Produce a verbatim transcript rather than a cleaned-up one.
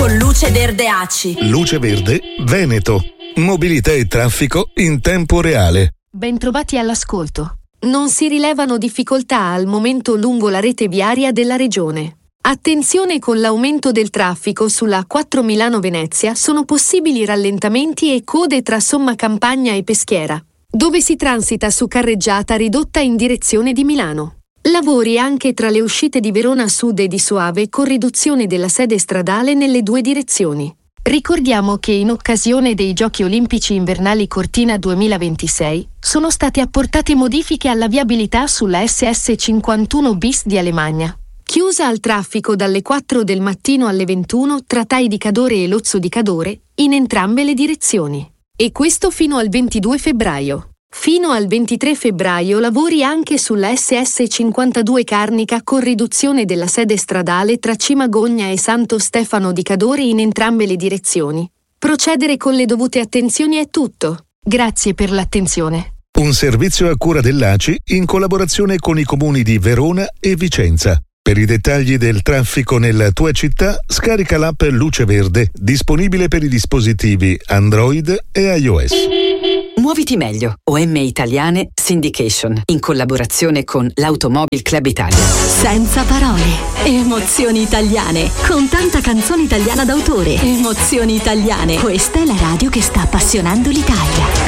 con Luce Verde A C I. Luce Verde Veneto. Mobilità e traffico in tempo reale. Bentrovati all'ascolto. Non si rilevano difficoltà al momento lungo la rete viaria della regione. Attenzione, con l'aumento del traffico sulla A quattro Milano-Venezia sono possibili rallentamenti e code tra Somma Campagna e Peschiera, dove si transita su carreggiata ridotta in direzione di Milano. Lavori anche tra le uscite di Verona Sud e di Soave con riduzione della sede stradale nelle due direzioni. Ricordiamo che in occasione dei Giochi Olimpici Invernali Cortina duemilaventisei sono state apportate modifiche alla viabilità sulla S S cinquantuno bis di Alemagna, chiusa al traffico dalle quattro del mattino alle ventuno tra Tai di Cadore e Lozzo di Cadore, in entrambe le direzioni. E questo fino al ventidue febbraio. Fino al ventitré febbraio lavori anche sulla S S cinquantadue Carnica con riduzione della sede stradale tra Cimagogna e Santo Stefano di Cadore in entrambe le direzioni. Procedere con le dovute attenzioni è tutto. Grazie per l'attenzione. Un servizio a cura dell'A C I in collaborazione con i comuni di Verona e Vicenza. Per i dettagli del traffico nella tua città, scarica l'app Luce Verde, disponibile per i dispositivi Android e iOS. Muoviti meglio. O M Italiane Syndication, in collaborazione con l'Automobile Club Italia. Senza parole. Emozioni italiane. Con tanta canzone italiana d'autore. Emozioni italiane. Questa è la radio che sta appassionando l'Italia.